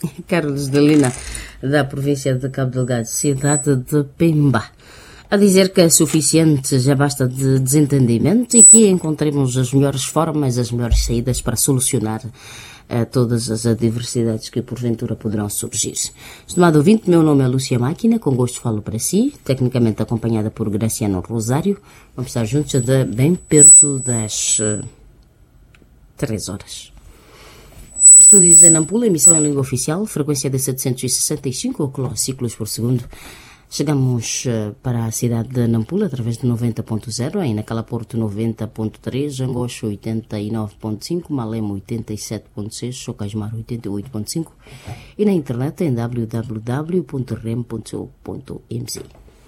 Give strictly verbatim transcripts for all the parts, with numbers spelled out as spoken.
Carlos de Lina, da província de Cabo Delgado, cidade de Pemba, a dizer que é suficiente, já basta de desentendimento e que encontremos as melhores formas, as melhores saídas para solucionar uh, todas as adversidades que porventura poderão surgir. Estimado ouvinte, meu nome é Lúcia Máquina, com gosto falo para si, tecnicamente acompanhada por Graciano Rosário. Vamos estar juntos de bem perto das uh, três horas. Estúdios em Nampula, emissão em língua oficial, frequência de setecentos e sessenta e cinco ciclos por segundo. Chegamos uh, para a cidade de Nampula através de noventa ponto zero, em Nacala Porto noventa ponto três, Angocho oitenta e nove ponto cinco, Malemo oitenta e sete ponto seis, Chocasmar oitenta e oito ponto cinco e na internet em w w w ponto rem ponto co ponto m z.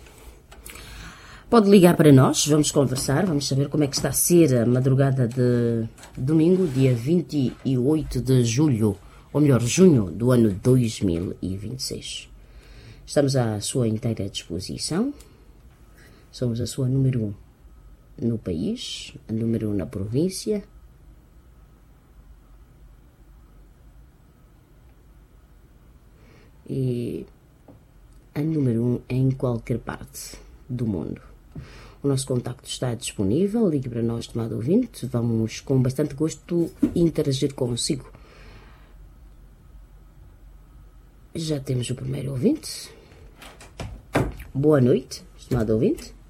Pode ligar para nós, vamos conversar, vamos saber como é que está a ser a madrugada de domingo, dia vinte e oito de julho, ou melhor, junho do ano dois mil e vinte e seis. Estamos à sua inteira disposição. Somos a sua número um no país, a número um na província. E a número um em qualquer parte do mundo. O nosso contacto está disponível. Ligue para nós, estimado ouvinte. Vamos com bastante gosto interagir consigo. Já temos o primeiro ouvinte. Boa noite, estimado ouvinte.